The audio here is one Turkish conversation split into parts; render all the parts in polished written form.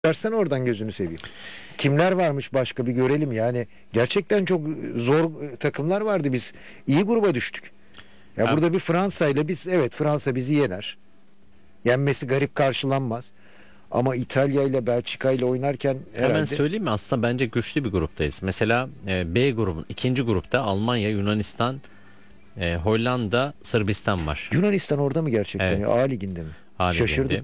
Versene oradan gözünü seveyim. Kimler varmış başka bir görelim yani. Gerçekten çok zor takımlar vardı, biz iyi gruba düştük. Ya Ben burada bir Fransa ile biz, evet, Fransa bizi yener. Yenmesi garip karşılanmaz. Ama İtalya ile Belçika ile oynarken hemen herhalde söyleyeyim mi? Aslında bence güçlü bir gruptayız. Mesela B grubun ikinci grupta Almanya, Yunanistan, Hollanda, Sırbistan var. Yunanistan orada mı gerçekten Evet, ya? A liginde mi? A liginde. Şaşırdım.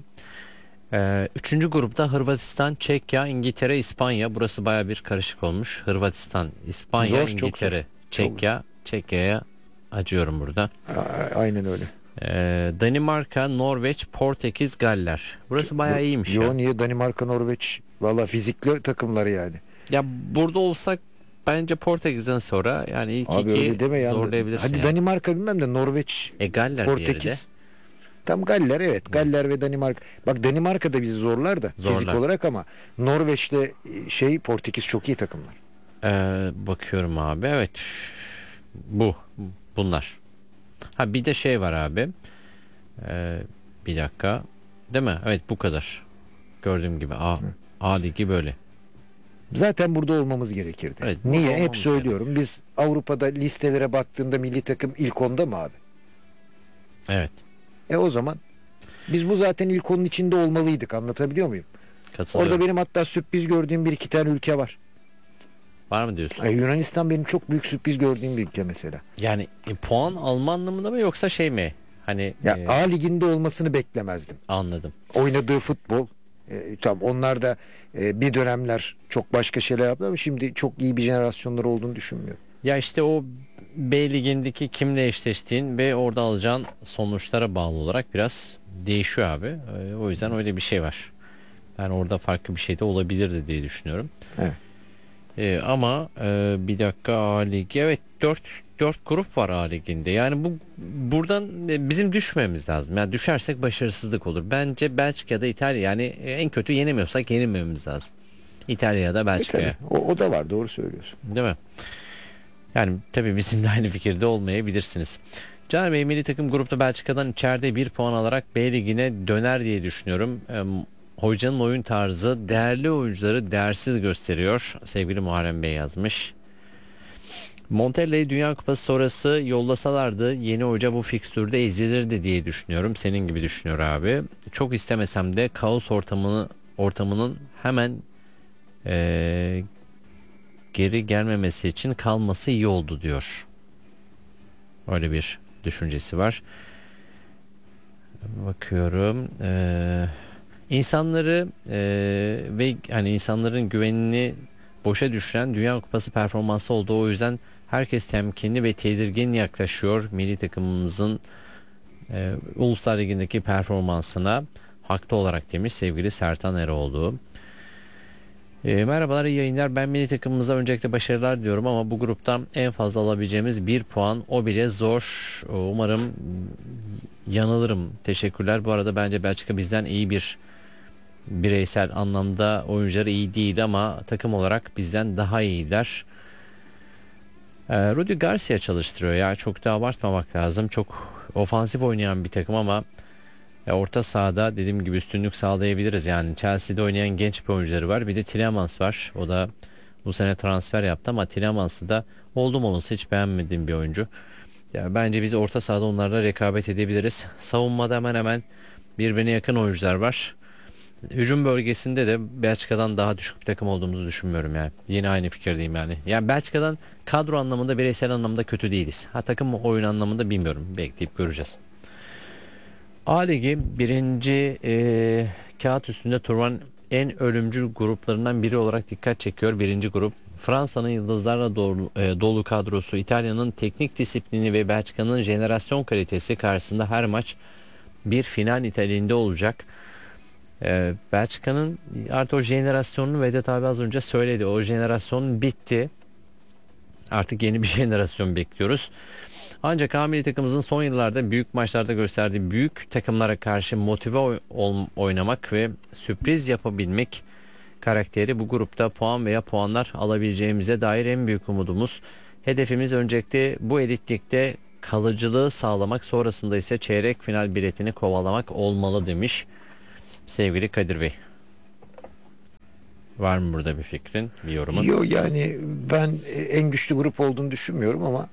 Üçüncü grupta Hırvatistan, Çekya, İngiltere, İspanya. Burası baya bir karışık olmuş. Hırvatistan, İspanya, Zor, çok zor. İngiltere, Çok zor. Çekya. Çekya'ya acıyorum burada. Aynen öyle. Danimarka, Norveç, Portekiz, Galler. Burası bayağı iyiymiş Yo, ya. niye Danimarka, Norveç? Valla fizikli takımları yani. Ya burada olsak bence Portekiz'den sonra yani ilk Abi iki öyle deme yani. zorlayabilirsin Hadi ya. Danimarka bilmem de Norveç, Galler diğeri de Portekiz. Tam Galler, evet. Galler ve Danimarka. Bak, Danimarka da bizi zorlar da fizik zorlar. olarak, ama Norveç'le Portekiz çok iyi takımlar. Bakıyorum abi, evet, bu bunlar. Ha bir de şey var abi. Ee, Bir dakika, değil mi? Evet, bu kadar. Gördüğüm gibi A ligi böyle. Zaten burada olmamız gerekirdi. Evet, burada Niye? Hep olmamız gerek. söylüyorum. Biz Avrupa'da listelere baktığında milli takım ilk onda mı abi? Evet, O zaman biz bu zaten ilk onun içinde olmalıydık. Anlatabiliyor muyum? Orada katılıyorum. benim hatta sürpriz gördüğüm bir iki tane ülke var. Var mı diyorsun? Yunanistan benim çok büyük sürpriz gördüğüm bir ülke mesela. Yani puan alma anlamında mı yoksa şey mi? Hani Ya A liginde olmasını beklemezdim. anladım. Oynadığı futbol, tabii onlar da bir dönemler çok başka şeyler yaptı ama şimdi çok iyi bir jenerasyonları olduğunu düşünmüyorum. Ya işte o B ligindeki kimle eşleştiğin ve orada alacağın sonuçlara bağlı olarak biraz değişiyor abi. O yüzden öyle bir şey var. Ben orada farklı bir şey de olabilirdi diye düşünüyorum. Evet. Ama bir dakika, A ligi, evet, dört grup var A liginde. Yani buradan bizim düşmemiz lazım. Yani düşersek başarısızlık olur. Bence Belçika ya da İtalya, yani en kötü yenemiyorsak yenilmememiz lazım. İtalya ya da Tabii Belçika'ya. o da var, doğru söylüyorsun. Değil mi? Yani tabii bizimle aynı fikirde olmayabilirsiniz. Caner Bey, milli takım grupta Belçika'dan içeride bir puan alarak B ligine döner diye düşünüyorum. Hocanın oyun tarzı değerli oyuncuları değersiz gösteriyor. Sevgili Muharrem Bey yazmış. Montella'yı Dünya Kupası sonrası yollasalardı yeni hoca bu fikstürde ezilirdi diye düşünüyorum. Senin gibi düşünüyor abi. Çok istemesem de kaos ortamının hemen eee, geri gelmemesi için kalması iyi oldu diyor. Öyle bir düşüncesi var. Bakıyorum. İnsanları ve hani insanların güvenini boşa düşüren Dünya Kupası performansı oldu. O yüzden herkes temkinli ve tedirgin yaklaşıyor milli takımımızın Uluslar Ligi'ndeki performansına, haklı olarak demiş sevgili Sertan Eroğlu. Merhabalar, iyi yayınlar. Ben milli takımımıza öncelikle başarılar diyorum ama bu gruptan en fazla alabileceğimiz bir puan, o bile zor. Umarım yanılırım. Teşekkürler. Bu arada bence Belçika bizden iyi bir, bireysel anlamda oyuncuları iyi değil ama takım olarak bizden daha iyiler. Rudi Garcia çalıştırıyor ya, çok da abartmamak lazım. Çok ofansif oynayan bir takım ama orta sahada dediğim gibi üstünlük sağlayabiliriz. Yani Chelsea'de oynayan genç bir oyuncuları var. Bir de Tielemans var. O da bu sene transfer yaptı ama Tielemans'ı da oldum olası hiç beğenmediğim bir oyuncu. Ya bence biz orta sahada onlarla rekabet edebiliriz. Savunmada hemen hemen birbirine yakın oyuncular var. Hücum bölgesinde de Belçika'dan daha düşük bir takım olduğumuzu düşünmüyorum yani. Yine aynı fikirdeyim yani. Yani Belçika'dan kadro anlamında, bireysel anlamda kötü değiliz. Ha, takım oyun anlamında bilmiyorum. Bekleyip göreceğiz. A Ligi birinci, kağıt üstünde turnuvanın en ölümcül gruplarından biri olarak dikkat çekiyor. Birinci grup, Fransa'nın yıldızlarla dolu kadrosu, İtalya'nın teknik disiplini ve Belçika'nın jenerasyon kalitesi karşısında her maç bir final niteliğinde olacak. Belçika'nın artık o jenerasyonunu Vedat abi az önce söyledi. O jenerasyon bitti. Artık yeni bir jenerasyon bekliyoruz. Ancak A milli takımımızın son yıllarda büyük maçlarda gösterdiği büyük takımlara karşı motive oynamak ve sürpriz yapabilmek karakteri bu grupta puan veya puanlar alabileceğimize dair en büyük umudumuz. Hedefimiz öncelikle bu elitlikte kalıcılığı sağlamak, sonrasında ise çeyrek final biletini kovalamak olmalı demiş sevgili Kadir Bey. Var mı burada bir fikrin, bir yorumun? Yok yani ben en güçlü grup olduğunu düşünmüyorum ama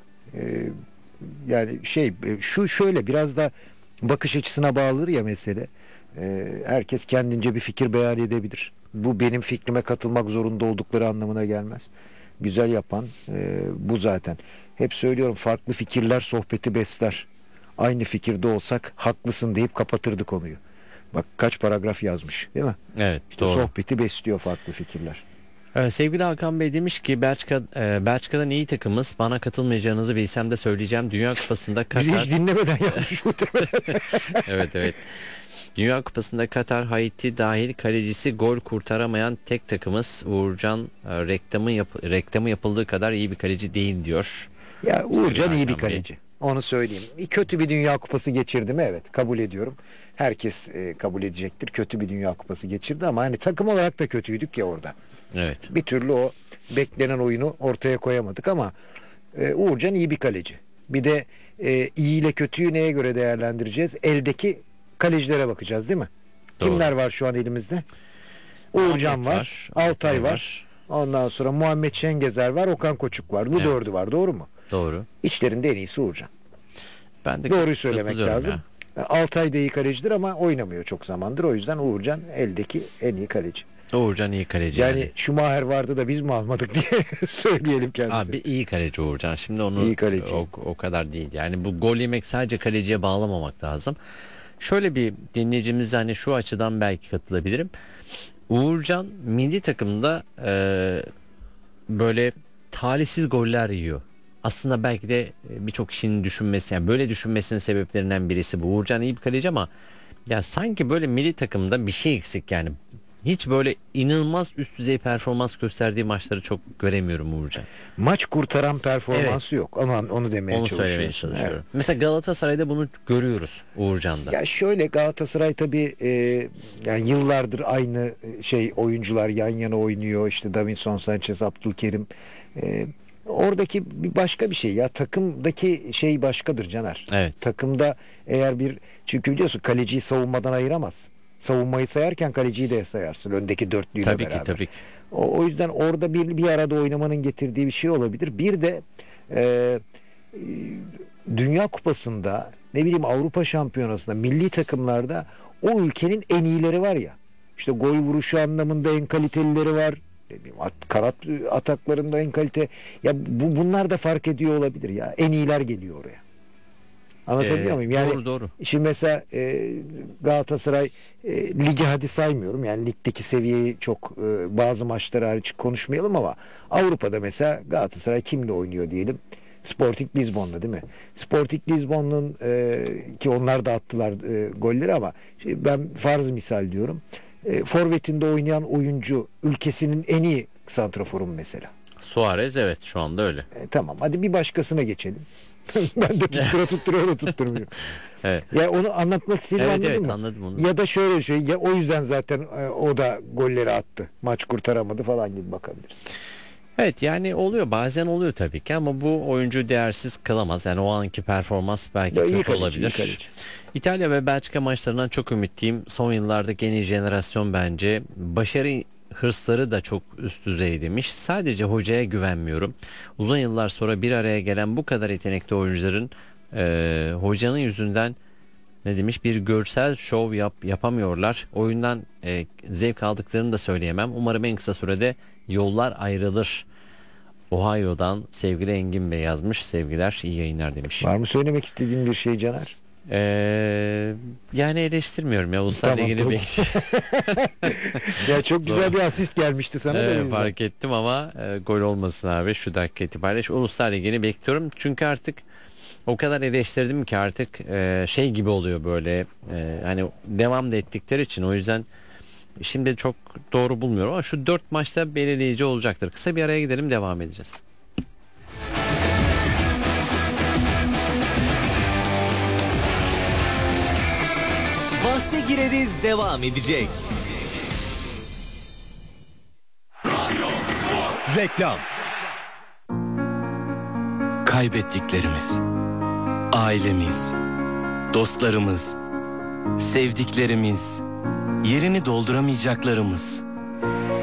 yani şu şöyle biraz da bakış açısına bağlıdır ya mesele. Herkes kendince bir fikir beyan edebilir. Bu benim fikrime katılmak zorunda oldukları anlamına gelmez. Güzel yapan bu zaten. Hep söylüyorum, farklı fikirler sohbeti besler. Aynı fikirde olsak haklısın deyip kapatırdı konuyu. Bak kaç paragraf yazmış, değil mi? Evet, İşte doğru. sohbeti besliyor farklı fikirler. Sevgili Hakan Bey demiş ki Belçika'dan iyi takımız. Bana katılmayacağınızı bilsem de söyleyeceğim. Dünya Kupası'nda Bizi Katar. hiç dinlemeden yazmış muhtemelen. Evet, evet. Dünya Kupası'nda Katar, Haiti dahil kalecisi gol kurtaramayan tek takımız. Uğurcan reklamı yapıldığı kadar iyi bir kaleci değil diyor. Ya Uğurcan Sevgili iyi bir Hakan Bey. kaleci. Onu söyleyeyim. Kötü bir Dünya Kupası geçirdi mi? Evet, kabul ediyorum. Herkes kabul edecektir. Kötü bir Dünya Kupası geçirdi ama hani takım olarak da kötüydük ya orada. Evet. Bir türlü o beklenen oyunu ortaya koyamadık ama Uğurcan iyi bir kaleci. Bir de iyi ile kötüyü neye göre değerlendireceğiz? Eldeki kalecilere bakacağız, değil mi? Doğru. Kimler var şu an elimizde? Uğurcan Ahmet var, Altay var. Ondan sonra Muhammed Şengezer var, Okan Koçuk var. Bu Evet. dördü var, doğru mu? Doğru. İçlerinde en iyisi Uğurcan. Ben de Doğruyu söylemek katılıyorum lazım. ya. Altay da iyi kalecidir ama oynamıyor çok zamandır. O yüzden Uğurcan eldeki en iyi kaleci. Uğurcan iyi kaleci. Yani Schumacher vardı da biz mi almadık diye söyleyelim kendisi. Abi iyi kaleci Uğurcan. Şimdi onu İyi kaleci. o kadar değil. Yani bu gol yemek sadece kaleciye bağlamamak lazım. Şöyle bir dinleyicimiz hani şu açıdan belki katılabilirim. Uğurcan milli takımda böyle talihsiz goller yiyor. Aslında belki de birçok kişinin düşünmesi, yani böyle düşünmesinin sebeplerinden birisi bu. Uğurcan iyi bir kaleci ama ya sanki böyle milli takımda bir şey eksik yani. Hiç böyle inanılmaz üst düzey performans gösterdiği maçları çok göremiyorum Uğurcan. Maç kurtaran performansı yok. Ama onu demeye Onu çalışıyorsun. söylemeye çalışıyorum. Evet. Mesela Galatasaray'da bunu görüyoruz Uğurcan'da. Ya şöyle, Galatasaray tabii yani yıllardır aynı oyuncular yan yana oynuyor. İşte Davinson Sanchez, Abdülkerim. Oradaki bir başka bir şey ya, takımdaki şey başkadır Caner. Evet. Takımda eğer çünkü biliyorsun kaleciyi savunmadan ayıramazsın. Savunmayı sayarken kaleciyi de sayarsın öndeki dörtlüyle Tabii beraber. ki, tabii ki. O yüzden orada bir arada oynamanın getirdiği bir şey olabilir. Bir de Dünya Kupası'nda, ne bileyim Avrupa Şampiyonası'nda, milli takımlarda o ülkenin en iyileri var ya. İşte gol vuruşu anlamında en kalitelileri var. Ne bileyim, kanat ataklarında en kalite. Ya bunlar da fark ediyor olabilir ya. En iyiler geliyor oraya. Anlatabiliyor muyum? Yani Doğru, doğru. şimdi mesela Galatasaray ligi hadi saymıyorum. Yani ligdeki seviyeyi çok bazı maçlar hariç konuşmayalım ama Avrupa'da mesela Galatasaray kimle oynuyor diyelim? Sporting Lizbon'la, değil mi? Sporting Lizbon'un ki onlar da attılar golleri ama ben farz misal diyorum. Forvetinde oynayan oyuncu ülkesinin en iyi santraforu mesela. Suarez, evet, şu anda öyle. Tamam, hadi bir başkasına geçelim. Ben de tutturuyorum tutturmuyorum. Evet. Ya onu anlatmak istediğimi Evet, anladın evet, mı? anladım onu. Ya da şöyle şey, ya o yüzden zaten o da golleri attı. Maç kurtaramadı falan gibi bakabiliriz. Evet, yani oluyor, bazen oluyor tabii ki ama bu oyuncu değersiz kılamaz. Yani o anki performans belki Ya iyi kötü kaleci, olabilir. iyi kaleci. İtalya ve Belçika maçlarından çok ümitliyim. Son yıllardaki en iyi jenerasyon bence. Başarı hırsları da çok üst düzey demiş. Sadece hocaya güvenmiyorum. Uzun yıllar sonra bir araya gelen bu kadar yetenekli oyuncuların hocanın yüzünden ne demiş, bir görsel şov yapamıyorlar. Oyundan zevk aldıklarını da söyleyemem. Umarım en kısa sürede yollar ayrılır. Ohio'dan sevgili Engin Bey yazmış. Sevgiler, iyi yayınlar demiş. Var mı söylemek istediğin bir şey Caner? Yani eleştirmiyorum ya. Uluslar Tamam, Ligi'ni tamam. Ya çok güzel bir asist gelmişti sana da. o yüzden. fark ettim ama gol olmasın abi şu dakika itibariyle. Şu Uluslar Ligi'ni bekliyorum. Çünkü artık o kadar eleştirdim ki artık şey gibi oluyor böyle, hani devam da ettikleri için, o yüzden şimdi çok doğru bulmuyorum ama şu 4 maçta belirleyici olacaktır. Kısa bir araya gidelim, devam edeceğiz. Bahse gireriz devam edecek. Reklam. Kaybettiklerimiz, ailemiz, dostlarımız, sevdiklerimiz, yerini dolduramayacaklarımız.